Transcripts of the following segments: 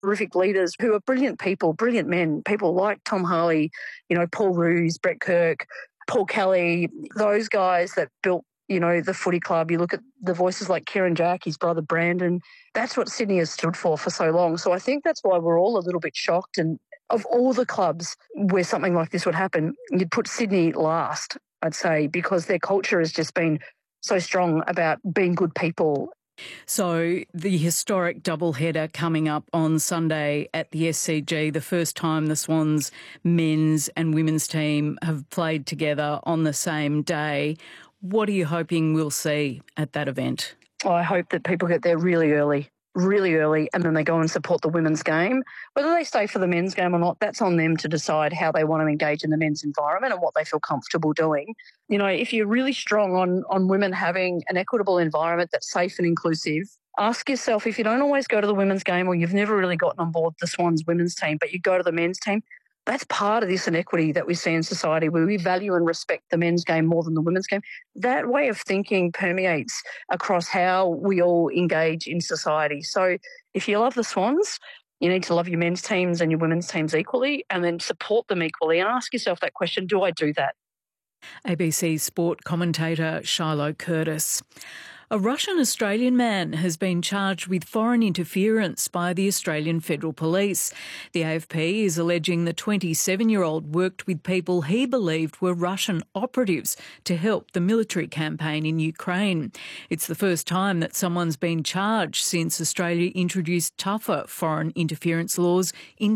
terrific leaders who are brilliant people, brilliant men, people like Tom Harley, Paul Roos, Brett Kirk, Paul Kelly, those guys that built, the footy club. You look at the voices like Kieran Jack, his brother Brandon. That's what Sydney has stood for so long. So I think that's why we're all a little bit shocked. And of all the clubs where something like this would happen, you'd put Sydney last, I'd say, because their culture has just been so strong about being good people. So the historic doubleheader coming up on Sunday at the SCG, the first time the Swans men's and women's team have played together on the same day. What are you hoping we'll see at that event? I hope that people get there really early, and then they go and support the women's game. Whether they stay for the men's game or not, that's on them to decide how they want to engage in the men's environment and what they feel comfortable doing. If you're really strong on women having an equitable environment that's safe and inclusive, ask yourself, if you don't always go to the women's game or you've never really gotten on board the Swans women's team, but you go to the men's team, that's part of this inequity that we see in society where we value and respect the men's game more than the women's game. That way of thinking permeates across how we all engage in society. So if you love the Swans, you need to love your men's teams and your women's teams equally, and then support them equally and ask yourself that question, do I do that? ABC sport commentator Shiloh Curtis. A Russian-Australian man has been charged with foreign interference by the Australian Federal Police. The AFP is alleging the 27-year-old worked with people he believed were Russian operatives to help the military campaign in Ukraine. It's the first time that someone's been charged since Australia introduced tougher foreign interference laws in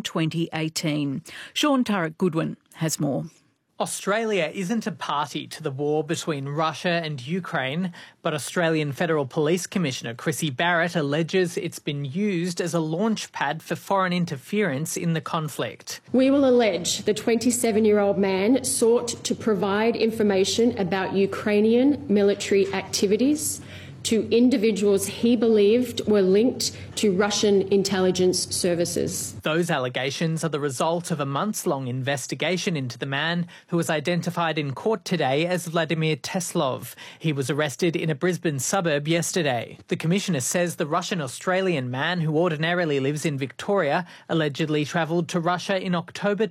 2018. Sean Turek-Goodwin has more. Australia isn't a party to the war between Russia and Ukraine, but Australian Federal Police Commissioner Chrissy Barrett alleges it's been used as a launch pad for foreign interference in the conflict. We will allege the 27-year-old man sought to provide information about Ukrainian military activities to individuals he believed were linked to Russian intelligence services. Those allegations are the result of a months-long investigation into the man who was identified in court today as Vladimir Teslov. He was arrested in a Brisbane suburb yesterday. The Commissioner says the Russian-Australian man, who ordinarily lives in Victoria, allegedly travelled to Russia in October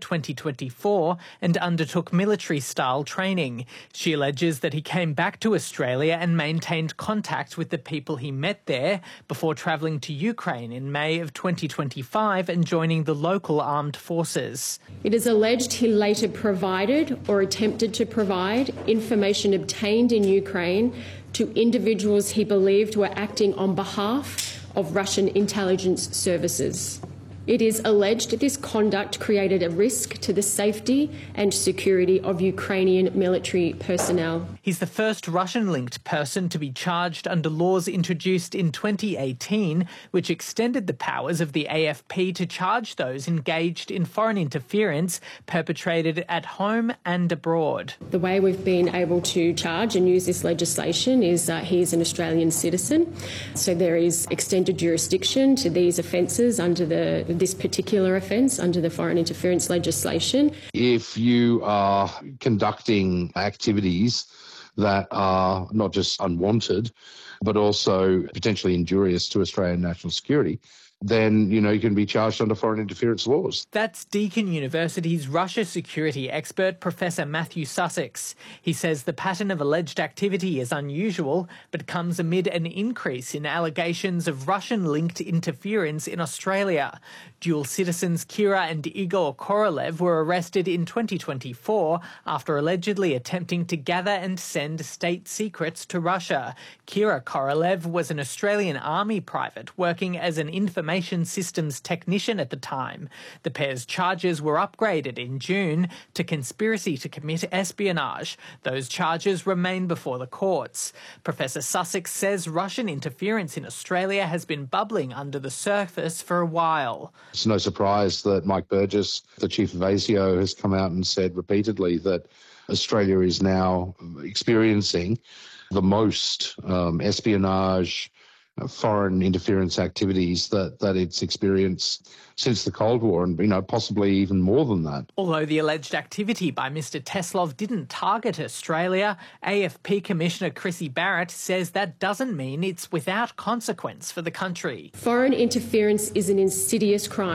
2024 and undertook military-style training. She alleges that he came back to Australia and maintained contact with the people he met there before travelling to Ukraine in May of 2025 and joining the local armed forces. It is alleged he later provided or attempted to provide information obtained in Ukraine to individuals he believed were acting on behalf of Russian intelligence services. It is alleged this conduct created a risk to the safety and security of Ukrainian military personnel. He's the first Russian-linked person to be charged under laws introduced in 2018, which extended the powers of the AFP to charge those engaged in foreign interference perpetrated at home and abroad. The way we've been able to charge and use this legislation is he is an Australian citizen, so there is extended jurisdiction to these offences under this particular offence under the foreign interference legislation. If you are conducting activities that are not just unwanted, but also potentially injurious to Australian national security, then, you can be charged under foreign interference laws. That's Deakin University's Russia security expert, Professor Matthew Sussex. He says the pattern of alleged activity is unusual, but comes amid an increase in allegations of Russian-linked interference in Australia. Dual citizens Kira and Igor Korolev were arrested in 2024 after allegedly attempting to gather and send state secrets to Russia. Kira Korolev was an Australian Army private working as an information systems technician at the time. The pair's charges were upgraded in June to conspiracy to commit espionage. Those charges remain before the courts. Professor Sussex says Russian interference in Australia has been bubbling under the surface for a while. It's no surprise that Mike Burgess, the chief of ASIO, has come out and said repeatedly that Australia is now experiencing the most espionage, foreign interference activities that it's experienced since the Cold War, and possibly even more than that. Although the alleged activity by Mr Teslov didn't target Australia, AFP Commissioner Chrissy Barrett says that doesn't mean it's without consequence for the country. Foreign interference is an insidious crime.